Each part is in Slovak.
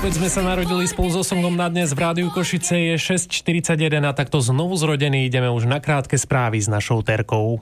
Opäť sme sa narodili spolu so songom na dnes. V Rádiu Košice je 6:41 a takto znovu zrodený ideme už na krátke správy s našou Terkou.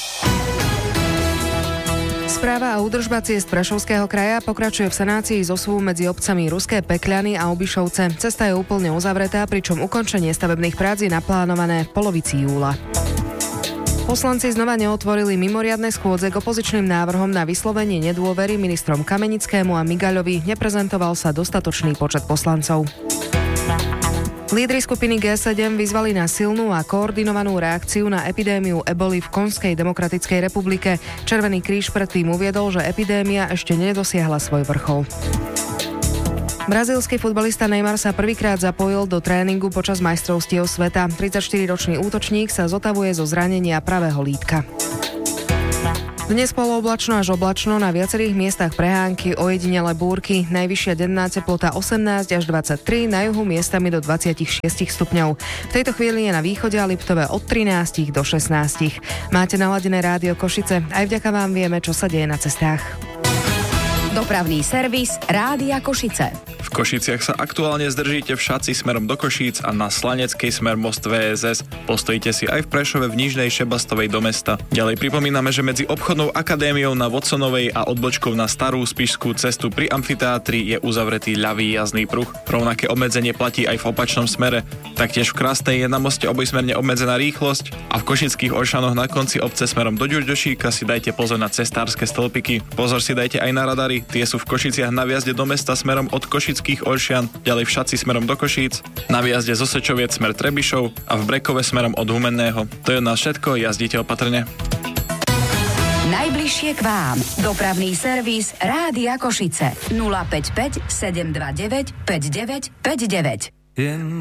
Správa a údržba ciest Prešovského kraja pokračuje v sanácii zosúvu medzi obcami Ruské Pekľany a Obišovce. Cesta je úplne uzavretá, pričom ukončenie stavebných prác je naplánované v polovici júla. Poslanci znova neotvorili mimoriadne schôdze k opozičným návrhom na vyslovenie nedôvery ministrom Kamenickému a Migaľovi. Neprezentoval sa dostatočný počet poslancov. Lídri skupiny G7 vyzvali na silnú a koordinovanú reakciu na epidémiu eboli v Konžskej demokratickej republike. Červený kríž predtým uviedol, že epidémia ešte nedosiahla svoj vrchol. Brazílsky futbalista Neymar sa prvýkrát zapojil do tréningu počas majstrovstiev sveta. 34-ročný útočník sa zotavuje zo zranenia pravého lítka. Dnes polooblačno až oblačno, na viacerých miestach prehánky, ojedinele búrky, najvyššia denná teplota 18 až 23, na juhu miestami do 26 stupňov. V tejto chvíli je na východe a Liptove od 13 do 16. Máte naladené Rádio Košice, aj vďaka vám vieme, čo sa deje na cestách. Dopravný servis Rádia Košice. V Košiciach sa aktuálne zdržíte v Šaci smerom do Košíc a na Slaneckej smer most VSS. Postojíte si aj v Prešove v Nižnej Šebastovej do mesta. Ďalej pripomíname, že medzi obchodnou akadémiou na Watsonovej a odbočkou na Starú Spišskú cestu pri amfiteátri je uzavretý ľavý jazdný pruh. Rovnaké obmedzenie platí aj v opačnom smere. Taktiež v Krásnej je na moste obojsmerne obmedzená rýchlosť a v Košických Oršanoch na konci obce smerom do Ďurďošíka si dajte pozor na cestárske stĺpiky. Pozor si dajte aj na radary. Tie sú v Košiciach na vjazde do mesta smerom od Košických Oršian, ďalej v Šaci smerom do Košíc, na vjazde zo Sečoviec smer Trebišov a v Brekove smerom od Humenného. To je na všetko, jazdite opatrne. Najbližšie k vám. Dopravný servis Rádia Košice. 055 729 5959.